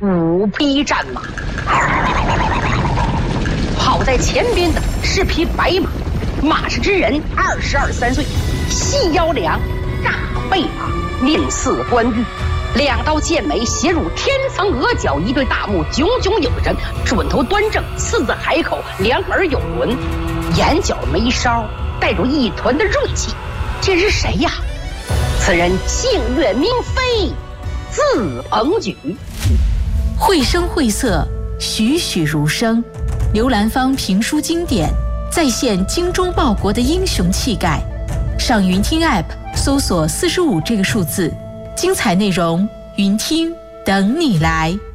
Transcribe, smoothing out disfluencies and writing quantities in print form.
5匹战马，跑在前边的是匹白马，马是之人22、3岁，细腰两，大背马，面似冠玉，2道剑眉斜入天层额角，一对大目炯炯有神，准头端正，四字海口，两耳有轮，眼角眉梢带着一团的锐气。这是谁呀？此人姓岳名飞，字鹏举。 绘声绘色，栩栩如生，刘兰芳评书经典，再现精忠报国的英雄气概。上云听 App 搜索45这个数字，精彩内容，云听等你来。